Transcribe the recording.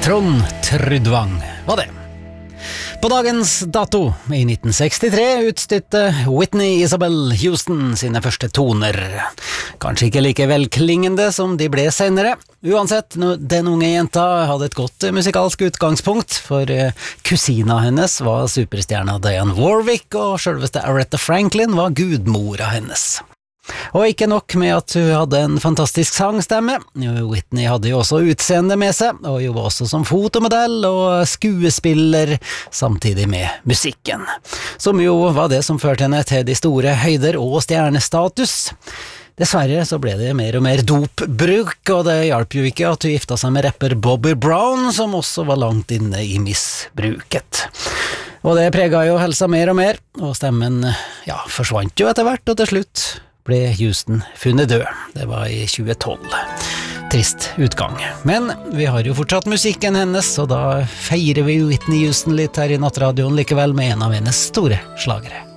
Trond Trudvang var det. På dagens dato, i 1963, utstøtte Whitney Isabel Houston sine første toner. Kanskje ikke like velklingende som de ble senere. Uansett, den unge jenta hadde et godt musikalsk utgangspunkt, for kusina hennes var superstjerna Diane Warwick, og selveste Aretha Franklin var gudmora hennes. Og ikke nok med at hun hadde en fantastisk sangstemme, Whitney hadde jo også utseende med seg, og jobba også som fotomodell og skuespiller, samtidig med musikken, som jo var det som førte henne til de store høyder og stjernestatus. Dessverre så ble det mer og mer dopbruk, og det hjalp jo ikke at hun gifta seg med rapper Bobby Brown, som også var langt inne i misbruket. Og det preget jo helsa mer og mer, og stemmen, forsvant jo etter hvert, og til slutt ble Houston funnet død. Det var i 2012. Trist utgang. Men vi har jo fortsatt musikken hennes, og da feirer vi Whitney Houston litt her i Nattradioen likevel med en av hennes store slagere.